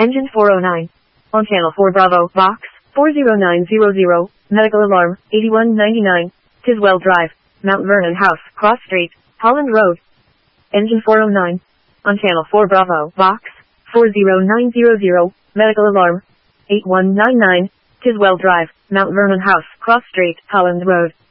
Engine 409. On channel 4 Bravo, box 40900, medical alarm 8199, Tiswell Drive, Mount Vernon House, Cross Street, Holland Road. Engine 409. On channel 4 Bravo, box 40900, medical alarm 8199, Tiswell Drive, Mount Vernon House, Cross Street, Holland Road.